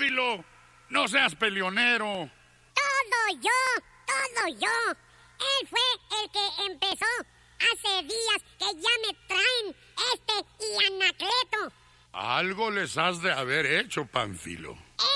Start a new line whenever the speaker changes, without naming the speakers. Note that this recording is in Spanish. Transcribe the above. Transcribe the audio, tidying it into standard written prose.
Pánfilo, no seas peleonero.
Todo yo. Él fue el que empezó hace días que ya me traen y Anacleto.
Algo les has de haber hecho, Pánfilo.